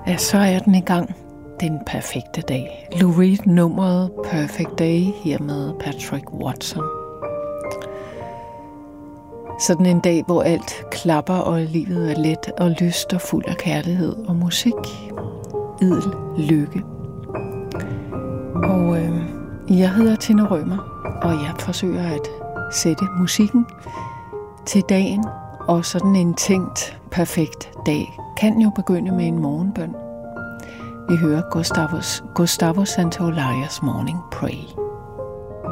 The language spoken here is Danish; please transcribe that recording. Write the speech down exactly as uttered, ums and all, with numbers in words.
Ja, så er den i gang. Den perfekte dag. Lou Reed nummeret Perfect Day her med Patrick Watson. Sådan en dag, hvor alt klapper, og livet er let og lyst og fuld af kærlighed og musik. Idel lykke. Og øh, jeg hedder Tina Rømer, og jeg forsøger at sætte musikken til dagen. Og sådan en tænkt perfekt dag kan jo begynde med en morgenbøn. Vi hører Gustavo, Gustavo Santaolallas Morning Pray.